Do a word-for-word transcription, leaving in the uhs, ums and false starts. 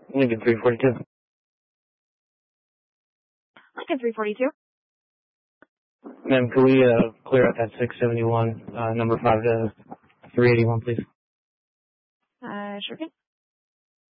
Lincoln three forty-two. Lincoln three forty-two. Ma'am, can we uh, clear out that six seventy-one, uh, number five to three eighty-one, please? Uh, sure thing.